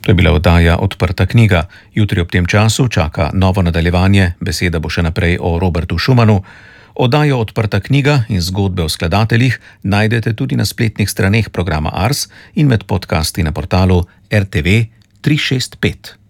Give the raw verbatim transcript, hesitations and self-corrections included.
To je bila oddaja Odprta knjiga. Jutri ob tem času čaka novo nadaljevanje, beseda bo še naprej o Robertu Schumanu. Oddajo Odprta knjiga in zgodbe o skladateljih najdete tudi na spletnih straneh programa Ars in med podcasti na portalu R T V tri šest pet.